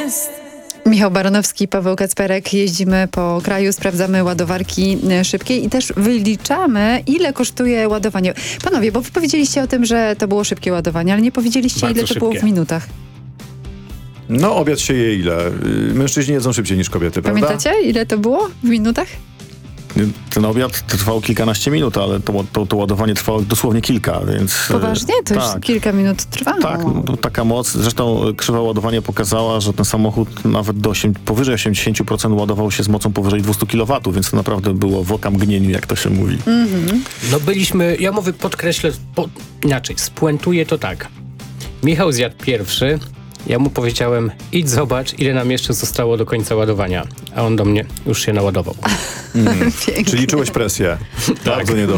Michał Baranowski, Paweł Kacperek. Jeździmy po kraju, sprawdzamy ładowarki szybkie i też wyliczamy, ile kosztuje ładowanie. Panowie, bo wy powiedzieliście o tym, że to było szybkie ładowanie, ale nie powiedzieliście, Bardzo ile to było w szybkie. minutach. No, obiad się je ile? Mężczyźni jedzą szybciej niż kobiety, prawda? Pamiętacie, ile to było w minutach? Ten obiad trwał kilkanaście minut, ale to ładowanie trwało dosłownie kilka, więc... Poważnie? To już tak. kilka minut trwało. Tak, no, taka moc. Zresztą krzywa ładowania pokazała, że ten samochód nawet powyżej 80% ładował się z mocą powyżej 200 kW, więc to naprawdę było w oka mgnieniu, jak to się mówi. No byliśmy, ja mówię, podkreślę, inaczej, spuentuję to tak. Michał zjadł pierwszy, ja mu powiedziałem, idź zobacz, ile nam jeszcze zostało do końca ładowania. A on do mnie, już się naładował. Pięknie. Czyli czułeś presję. Bardzo niedobrze.